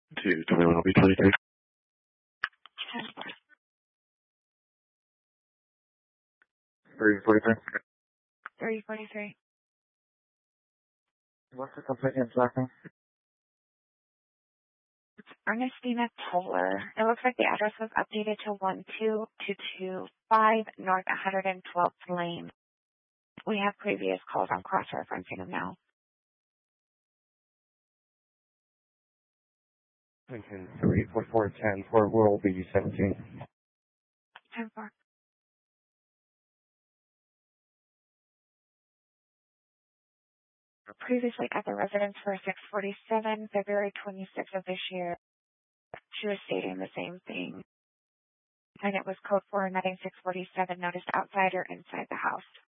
To 21 LB 23. 343. 343. What's the complainant's last name? Ernestina Toller. It looks like the address was updated to 12225 North 112th Lane. We have previous calls on cross-referencing them now. Lincoln 34410 for Rural BG 17. 10-4. Previously at the residence for 647, February 26th of this year, she was stating the same thing. And it was code 4 nothing 647 noticed outside or inside the house.